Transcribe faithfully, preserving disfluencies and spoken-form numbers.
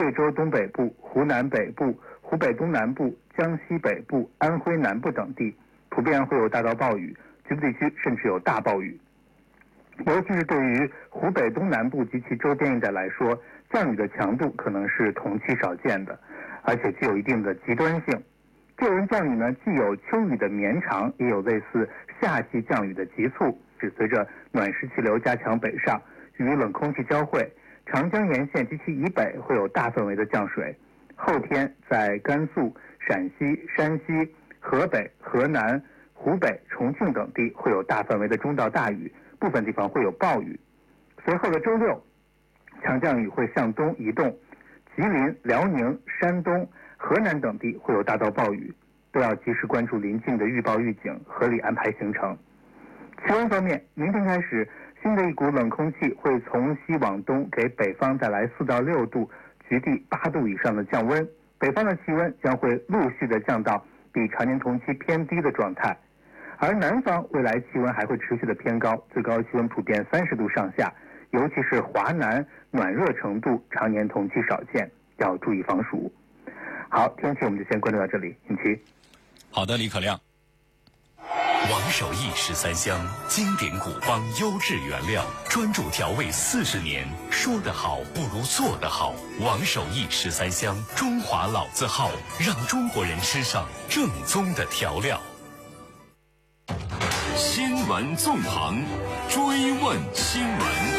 贵州东北部、湖南北部、湖北东南部、江西北部、安徽南部等地，普遍会有大到暴雨，局部地区甚至有大暴雨。尤其是对于湖北东南部及其周边一带来说，降雨的强度可能是同期少见的，而且具有一定的极端性。这轮降雨呢，既有秋雨的绵长，也有类似夏季降雨的急促。只随着暖湿气流加强北上，与冷空气交汇，长江沿线及其以北会有大范围的降水。后天在甘肃、陕西、山西、河北、河南、湖北、重庆等地会有大范围的中到大雨，部分地方会有暴雨。随后的周六，强降雨会向东移动，吉林、辽宁、山东、河南等地会有大到暴雨，都要及时关注临近的预报预警，合理安排行程。气温方面，明天开始，新的一股冷空气会从西往东给北方带来四到六度，局地八度以上的降温。北方的气温将会陆续的降到比常年同期偏低的状态，而南方未来气温还会持续的偏高，最高气温普遍三十度上下，尤其是华南暖热程度常年同期少见，要注意防暑。好，天气我们就先关注到这里，尹奇。 好的，李可亮。 王守义十三香，经典古方优质原料，专注调味四十年，说得好不如做得好。王守义十三香，中华老字号，让中国人吃上正宗的调料。 新闻纵横，追问新闻。